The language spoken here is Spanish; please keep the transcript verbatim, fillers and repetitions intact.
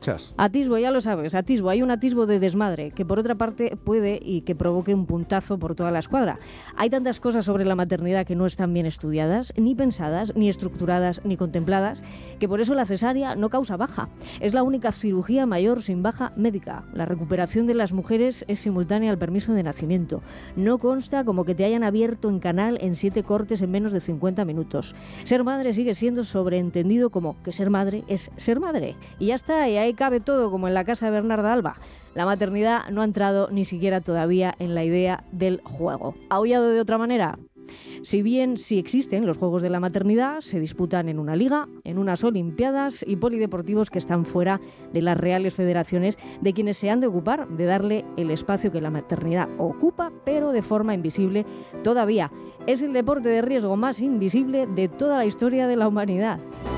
sospechas? Atisbo, ya lo sabes, atisbo. Hay un atisbo de desmadre que por otra parte puede y que provoque un puntazo por toda la escuadra. Hay tantas cosas sobre la maternidad que no están bien estudiadas, ni pensadas, ni estructuradas, ni contempladas, que por eso la cesárea no causa baja. Es la única cirugía mayor sin baja médica. La recuperación de las mujeres es simultánea al permiso de nacimiento. No consta como que te hayan abierto en canal en siete cortes en menos de cincuenta minutos. Ser madre sigue siendo sobreentendido como que ser madre es ser madre. Y ya está, y ahí cabe todo como en la casa de Bernarda Alba. La maternidad no ha entrado ni siquiera todavía en la idea del juego. ¿Aullado de otra manera? Si bien sí existen los Juegos de la Maternidad, se disputan en una liga, en unas olimpiadas y polideportivos que están fuera de las reales federaciones de quienes se han de ocupar de darle el espacio que la maternidad ocupa, pero de forma invisible todavía. Es el deporte de riesgo más invisible de toda la historia de la humanidad.